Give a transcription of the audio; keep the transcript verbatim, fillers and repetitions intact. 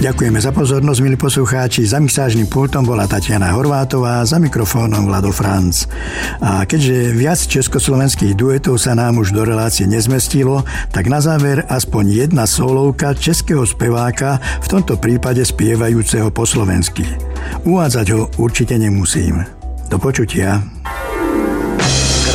Ďakujeme za pozornosť, milí poslucháči. Za mixážnym pultom bola Tatiana Horvátová, za mikrofónom Vlado Franc. A keďže viac československých duetov sa nám už do relácie nezmestilo, tak na záver aspoň jedna solovka českého speváka, v tomto prípade spievajúceho po slovensky. Uvádzať ho určite nemusím. Do počutia.